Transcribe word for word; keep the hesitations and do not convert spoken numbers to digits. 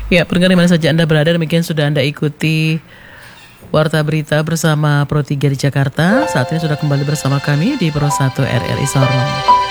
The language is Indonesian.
Ya, pendengar di mana saja Anda berada, demikian sudah Anda ikuti Warta Berita bersama Pro tiga di Jakarta. Saat ini sudah kembali bersama kami di Pro satu R R I Sorong.